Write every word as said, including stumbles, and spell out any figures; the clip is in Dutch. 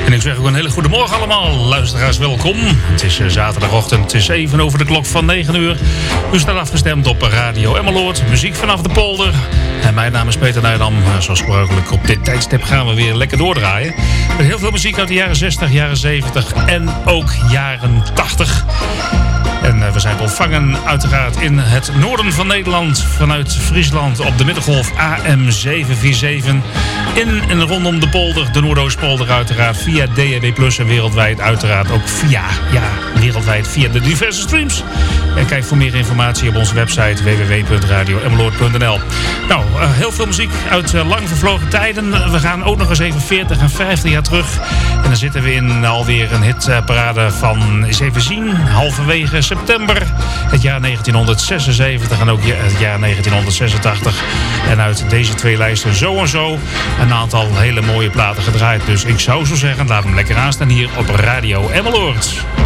En ik zeg ook een hele goede morgen allemaal. Luisteraars, welkom. Het is zaterdagochtend, het is even over de klok van negen uur. U staat afgestemd op Radio Emmeloord. Muziek vanaf de polder. En mijn naam is Peter Nijdam. Zoals gebruikelijk op dit tijdstip gaan we weer lekker doordraaien. Met heel veel muziek uit de jaren zestig, jaren zeventig en ook jaren tachtig. En we zijn ontvangen uiteraard in het noorden van Nederland, vanuit Friesland op de Middengolf A M zeven vier zeven. In en rondom de polder, de Noordoostpolder uiteraard, via D A B plus en wereldwijd uiteraard ook via, ja, wereldwijd via de diverse streams. En kijk voor meer informatie op onze website w w w punt radio emmeloord punt n l. Nou, uh, heel veel muziek uit uh, lang vervlogen tijden. We gaan ook nog eens even veertig en vijftig jaar terug. En dan zitten we in uh, alweer een hitparade van, eens even zien, halverwege september. Het jaar negentien zesenzeventig en ook het jaar negentien zesentachtig. En uit deze twee lijsten zo en zo een aantal hele mooie platen gedraaid. Dus ik zou zo zeggen, laat hem lekker aanstaan hier op Radio Emmeloord.